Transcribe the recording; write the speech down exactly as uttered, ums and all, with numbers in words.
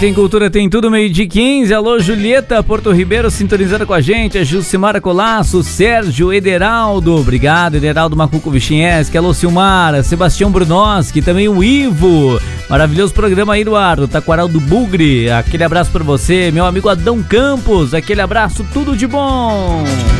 tem cultura, tem tudo, meio de quinze. Alô, Julieta, Porto Ribeiro, sintonizando com a gente. A Gilcimara Colasso, Sérgio Ederaldo. Obrigado, Ederaldo Macuco Vichienski. Alô, Silmara, Sebastião Brunoski, também o Ivo. Maravilhoso programa aí, Eduardo. Taquaral do Bugre. Aquele abraço pra você, meu amigo Adão Campos. Aquele abraço, tudo de bom.